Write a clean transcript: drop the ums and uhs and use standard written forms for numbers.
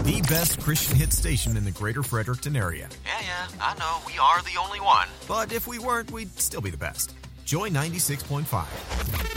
The best Christian hit station in the greater Fredericton area. Yeah, I know. We are the only one. But if we weren't, we'd still be the best. Joy 96.5.